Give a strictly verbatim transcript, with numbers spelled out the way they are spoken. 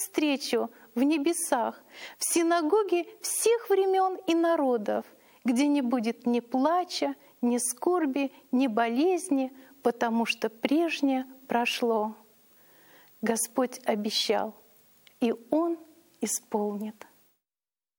встречу в небесах, в синагоге всех времен и народов, где не будет ни плача, ни скорби, ни болезни, потому что прежнее прошло. Господь обещал, и Он исполнит.